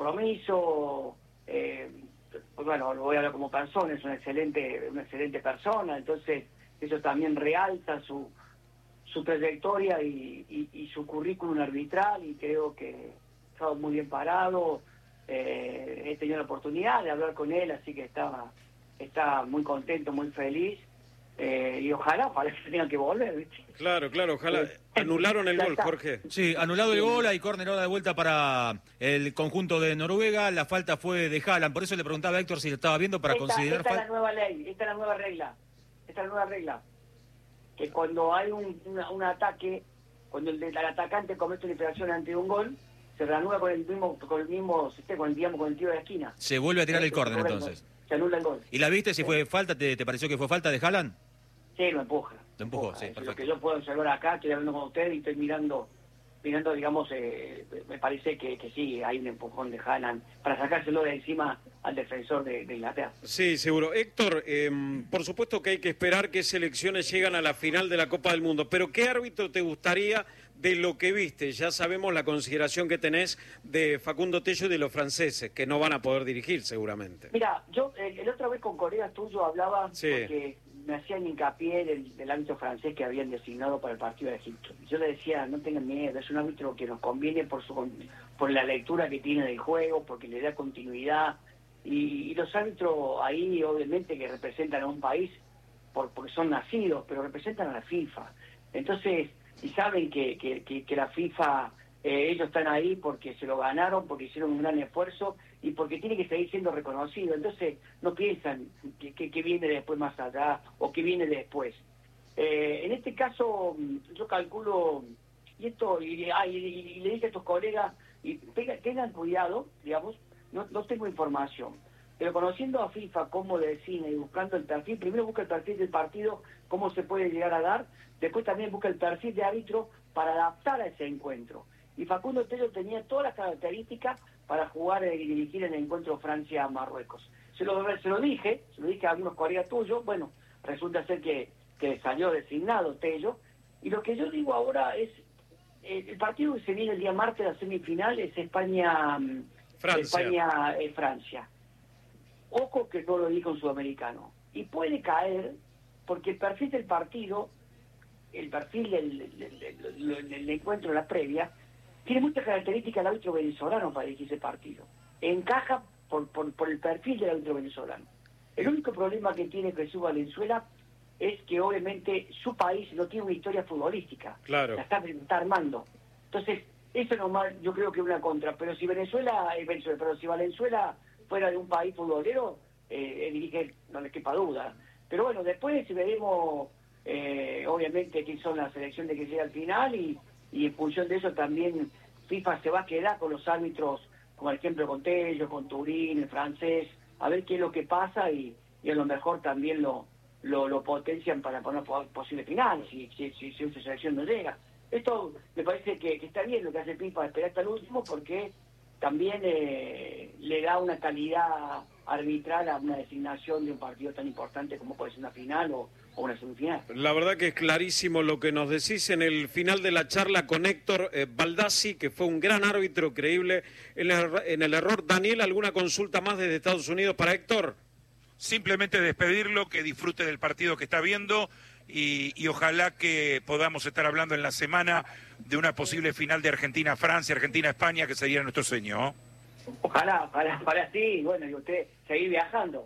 compromiso, pues bueno, lo voy a hablar como persona, es una excelente persona, entonces eso también realza su trayectoria y su currículum arbitral, y creo que ha estado muy bien parado. He tenido la oportunidad de hablar con él, así que está muy contento, muy feliz, y ojalá que tengan que volver, ¿viste? Claro, ojalá. Anularon el gol, Jorge. Sí, anulado el gol, hay córner ahora de vuelta para el conjunto de Noruega, la falta fue de Haaland, por eso le preguntaba a Héctor si lo estaba viendo para considerar falta. Esta es la nueva ley, esta es la nueva regla, que cuando hay un ataque, cuando el atacante comete una infracción ante un gol, se reanuda con el tiro de la esquina. Se vuelve a tirar el córner entonces. Se anula el gol. ¿Y la viste si fue falta? ¿Te pareció que fue falta de Haaland? Sí, lo empuja. Lo empujó, sí, perfecto. Lo que yo puedo observar acá, estoy hablando con usted y estoy mirando, digamos, me parece que sí, hay un empujón de Haaland para sacárselo de encima al defensor de Inglaterra. Sí, seguro. Héctor, por supuesto que hay que esperar qué selecciones llegan a la final de la Copa del Mundo, pero ¿qué árbitro te gustaría de lo que viste? Ya sabemos la consideración que tenés de Facundo Tello y de los franceses, que no van a poder dirigir seguramente. Mira, yo el otra vez con colegas tuyos hablaba, sí, porque me hacían hincapié del árbitro francés que habían designado para el partido de Egipto. Yo le decía, no tengan miedo, es un árbitro que nos conviene por la lectura que tiene del juego, porque le da continuidad, y los árbitros ahí obviamente que representan a un país porque son nacidos, pero representan a la FIFA. Entonces, y saben que la FIFA, ellos están ahí porque se lo ganaron, porque hicieron un gran esfuerzo y porque tiene que seguir siendo reconocido. Entonces no piensan que viene después más allá o que viene después. En este caso yo calculo, y le dije a tus colegas, y tengan cuidado, digamos, no tengo información, pero conociendo a FIFA cómo decide y buscando el perfil, primero busca el perfil del partido, cómo se puede llegar a dar, después también busca el perfil de árbitro para adaptar a ese encuentro. Y Facundo Tello tenía todas las características para jugar y dirigir en el encuentro Francia-Marruecos. Se lo dije a algunos colegas tuyos, bueno, resulta ser que salió designado Tello, y lo que yo digo ahora es, el partido que se viene el día martes, la semifinal, es España-Francia. Ojo que no lo dijo un sudamericano. Y puede caer, porque el perfil del partido, el perfil del encuentro, la previa, tiene muchas características del árbitro venezolano para dirigir ese partido. Encaja por el perfil del árbitro venezolano. El único problema que tiene Jesús Valenzuela es que obviamente su país no tiene una historia futbolística. Claro. La está armando. Entonces, eso nomás yo creo que es una contra. Pero si si Valenzuela fuera de un país futbolero, dirige, no le quepa duda. Pero bueno, después veremos obviamente quién son las selecciones que llega al final, y en función de eso también FIFA se va a quedar con los árbitros, como por ejemplo con Tello, con Turín, el francés, a ver qué es lo que pasa, y a lo mejor también lo potencian para poner posible final, si esa selección no llega. Esto me parece que está bien lo que hace FIFA, esperar hasta el último, porque también le da una calidad arbitral a una designación de un partido tan importante como puede ser una final o una semifinal. La verdad que es clarísimo lo que nos decís en el final de la charla con Héctor Baldassi, que fue un gran árbitro, creíble en el error. Daniel, ¿alguna consulta más desde Estados Unidos para Héctor? Simplemente despedirlo, que disfrute del partido que está viendo y ojalá que podamos estar hablando en la semana de una posible final de Argentina-Francia, Argentina-España, que sería nuestro sueño. Ojalá sí, bueno, y usted seguir viajando.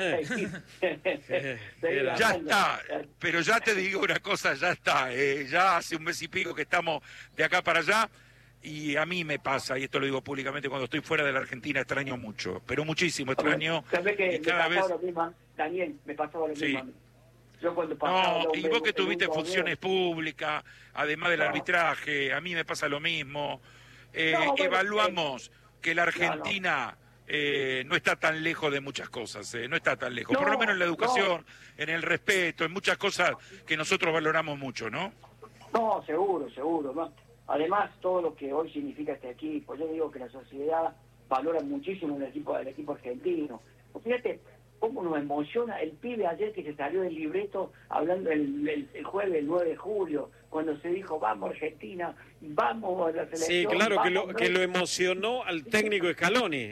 Ya está, pero ya te digo una cosa, ya está, ya hace un mes y pico que estamos de acá para allá, y a mí me pasa, y esto lo digo públicamente, cuando estoy fuera de la Argentina extraño mucho, pero muchísimo extraño. ¿Sabés que y cada vez... lo mismo, Daniel? Me pasaba lo mismo. Sí. Yo cuando pasaba, y vos que tuviste funciones públicas, además del arbitraje, a mí me pasa lo mismo. Evaluamos que la Argentina no está tan lejos de muchas cosas, no está tan lejos, por lo menos en la educación, en el respeto, en muchas cosas que nosotros valoramos mucho, ¿no? No, seguro, ¿no? Además, todo lo que hoy significa este equipo, yo digo que la sociedad valora muchísimo el equipo argentino. Fíjate cómo nos emociona el pibe ayer que se salió del libreto hablando el jueves, el 9 de julio, cuando se dijo, vamos Argentina, vamos a la selección. Sí, claro, que lo emocionó al técnico Scaloni.